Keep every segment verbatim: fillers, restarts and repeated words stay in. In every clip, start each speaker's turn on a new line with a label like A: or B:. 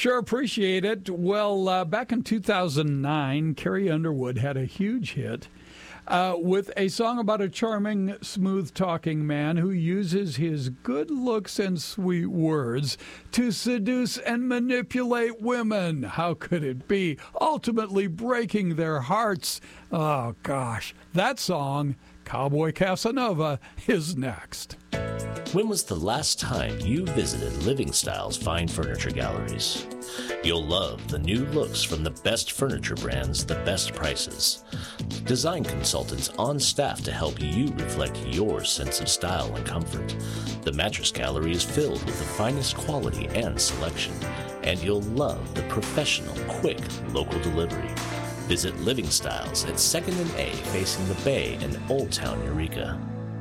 A: Sure appreciate it. Well, uh, back in two thousand nine, Carrie Underwood had a huge hit uh, with a song about a charming, smooth-talking man who uses his good looks and sweet words to seduce and manipulate women. How could it be? Ultimately breaking their hearts. Oh, gosh. That song, Cowboy Casanova, is next.
B: When was the last time you visited Living Styles Fine Furniture Galleries? You'll love the new looks from the best furniture brands, the best prices. Design consultants on staff to help you reflect your sense of style and comfort. The Mattress Gallery is filled with the finest quality and selection, and you'll love the professional, quick, local delivery. Visit Living Styles at second and A facing the Bay in Old Town, Eureka.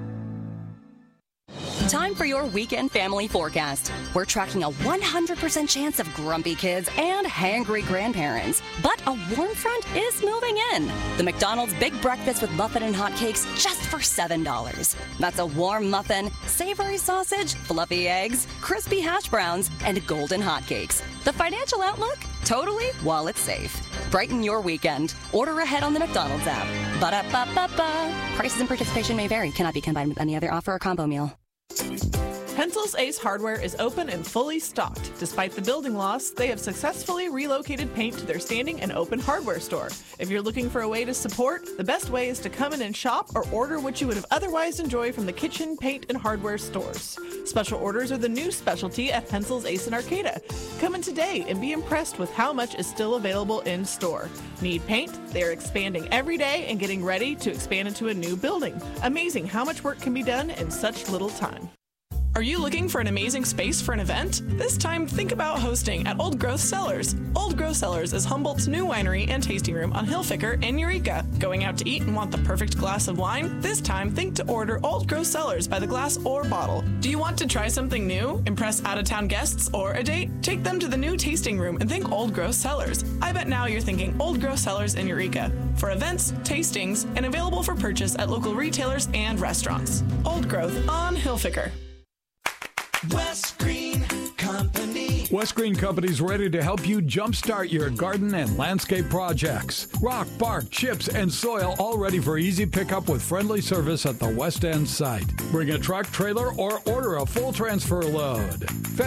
C: Time for your weekend family forecast. We're tracking a one hundred percent chance of grumpy kids and hangry grandparents. But a warm front is moving in. The McDonald's Big Breakfast with Muffin and Hotcakes just for seven dollars. That's a warm muffin, savory sausage, fluffy eggs, crispy hash browns, and golden hotcakes. The financial outlook? Totally wallet safe. Brighten your weekend. Order ahead on the McDonald's app. Ba-da-ba-ba-ba. Prices and participation may vary. Cannot be combined with any other offer or combo meal.
D: Pencils Ace Hardware is open and fully stocked. Despite the building loss, they have successfully relocated paint to their standing and open hardware store. If you're looking for a way to support, the best way is to come in and shop or order what you would have otherwise enjoyed from the kitchen, paint, and hardware stores. Special orders are the new specialty at Pencils Ace in Arcata. Come in today and be impressed with how much is still available in store. Need paint? They are expanding every day and getting ready to expand into a new building. Amazing how much work can be done in such little time.
E: Are you looking for an amazing space for an event? This time, think about hosting at Old Growth Cellars. Old Growth Cellars is Humboldt's new winery and tasting room on Hillficker in Eureka. Going out to eat and want the perfect glass of wine? This time, think to order Old Growth Cellars by the glass or bottle. Do you want to try something new? Impress out-of-town guests or a date? Take them to the new tasting room and think Old Growth Cellars. I bet now you're thinking Old Growth Cellars in Eureka. For events, tastings, and available for purchase at local retailers and restaurants. Old Growth on Hillficker.
F: West Green Company.
A: West Green Company's ready to help you jumpstart your garden and landscape projects. Rock, bark, chips, and soil all ready for easy pickup with friendly service at the West End site. Bring a truck, trailer, or order a full transfer load.